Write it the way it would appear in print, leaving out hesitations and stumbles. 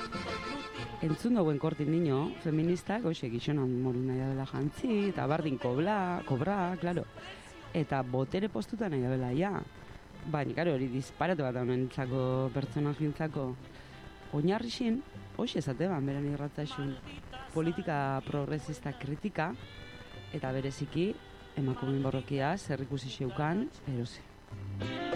Entzun dauen kortin dino, feministak, hoxe, gixonan moru nahi dela jantzi, eta bardin kobra, klaro. Eta botere postuta nahi dela, ja. Baina, karo, hori disparatu bat honentzako, pertsonajentzako. Oinarri xin, hoxe esate ban, beren irratzaixun, politika progresista kritika, eta bereziki, emakumen borrokia, zer ikusi xeukan, erosi.